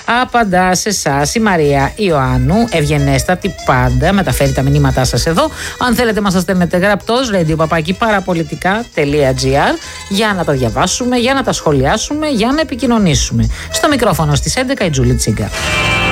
Απαντά σε εσάς η Μαρία Ιωάννου, ευγενέστατη πάντα, μεταφέρει τα μηνύματά σας εδώ. Αν θέλετε μας τα στέλνετε γραπτός, radio@parapolitica.gr, για να τα διαβάσουμε, για να τα σχολιάσουμε, για να επικοινωνήσουμε. Στο μικρόφωνο στις 11 η Τζούλη Τσίγκα.